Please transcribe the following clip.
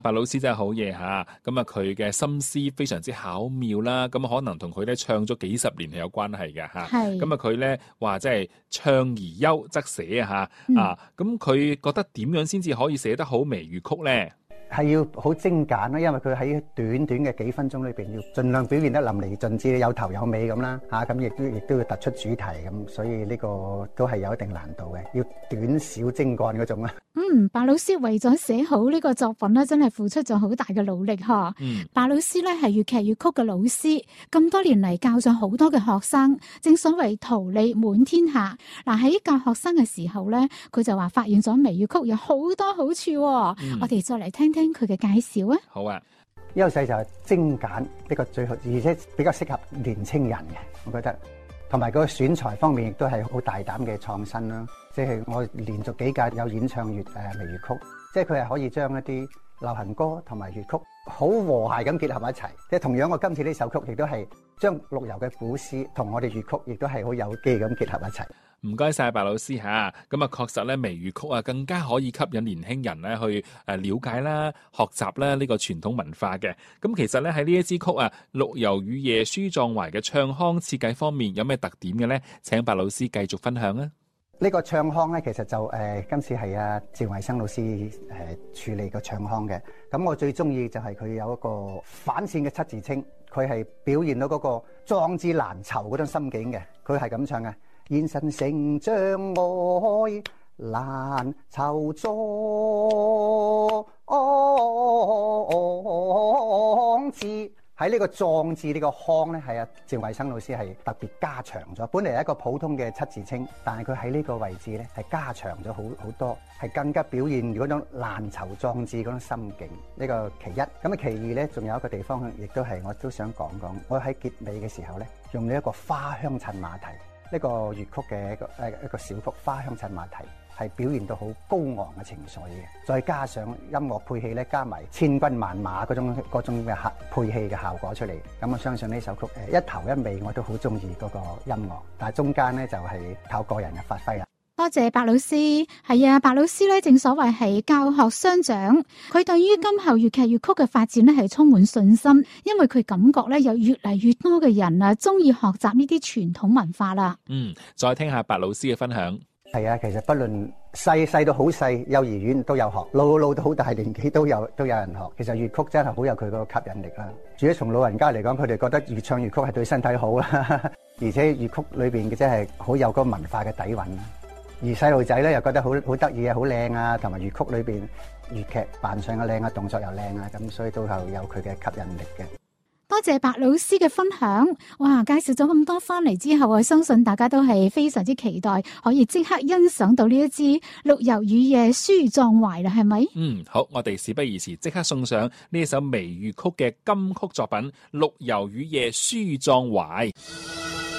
白老師真係好嘢吓，咁啊佢嘅心思非常之巧妙啦，咁可能同佢咧唱咗幾十年係有關係嘅吓。 係咁啊佢咧話即係唱而優則寫啊吓，啊咁佢覺得點樣先至可以寫得好微粵曲咧？ 係要好精簡啦，因為佢喺短短嘅幾分鐘裏邊，要盡量表現得淋漓盡致，有頭有尾咁啦，咁亦都要突出主題咁，所以呢個都係有一定難度嘅，要短小精幹嗰種啦。 白老師為咗寫好呢個作品咧，真係付出咗好大嘅努力嗬。白老師咧係粵劇粵曲嘅老師，咁多年嚟教咗好多嘅學生，正所謂桃李滿天下。嗱喺教學生嘅時候咧，佢就話發現咗微粵曲有好多好處。我哋再嚟聽聽佢嘅介紹啊。 好啊， 優勢就係精簡呢個最好，而且比較適合年青人嘅，我覺得。同埋個選材方面亦都係好大膽嘅創新啦，即係我連續幾屆有演唱微粵曲，即係佢係可以將一啲流行歌同埋粵曲好和諧咁結合埋一齊。即係同樣我今次呢首曲亦都係將陸游嘅古詩同我哋粵曲亦都係好有機咁結合埋一齊。 唔該晒白老師吓，咁啊確實咧微粵曲啊更加可以吸引年輕人咧去了解啦、學習啦呢個傳統文化嘅。咁其實咧喺呢一支曲啊《陸游與夜書壯懷》嘅唱腔設計方面有咩特點嘅咧？請白老師繼續分享啊！ 呢個唱腔咧，其實就今次係趙維生老師處理個唱腔嘅。咁我最中意就係佢有一個反線嘅七字清，佢係表現到嗰個壯志難酬嗰種心境嘅。佢係咁唱嘅。現實成障礙難酬壯志，喺呢個壯志呢個腔咧，係趙維生老師係特別加長咗。本嚟係一個普通嘅七字清，但係佢喺呢個位置咧係加長咗好多，係更加表現嗰種難酬壯志嗰種心境。呢個其一。咁啊其二咧，仲有一個地方，亦都係我都想講講。我喺結尾嘅時候咧，用呢一個花香襯馬蹄。呢個粵曲嘅一個小曲《花香襯馬蹄》係表現到好高昂嘅情緒嘅，再加上音樂配器咧，加埋千軍萬馬嗰種嘅配器嘅效果出嚟，咁我相信呢首曲一頭一尾我都好中意嗰個音樂，但係中間咧就係靠個人嘅發揮啦。 多謝白老師，係啊，白老師咧正所謂係教學相長，佢對於今後粵劇粵曲嘅發展咧係充滿信心，因為佢感覺咧有越嚟越多嘅人啊中意學習呢啲傳統文化啦。 再聽下白老師嘅分享。 係啊，其實不論細到好細，幼兒園都有學，老到好大年紀都有人學。其實粵曲真係好有佢個吸引力啦。主要從老人家嚟講，佢哋覺得越唱粵曲係對身體好啦，而且粵曲裏邊嘅真係好有個文化嘅底蘊。而細路仔咧又覺得好得意啊，好靚啊，同埋粵曲裏邊粵劇扮相嘅靚啊，動作又靚啊，咁所以都係有佢嘅吸引力嘅。 多謝白老師嘅分享，哇！介紹咗咁多翻嚟之後，我相信大家都係非常之期待，可以即刻欣賞到呢一支《陸游與夜書壯懷》啦，係咪？ 好，我哋事不宜遲，即刻送上呢一首微粵曲嘅金曲作品《陸游與夜書壯懷》。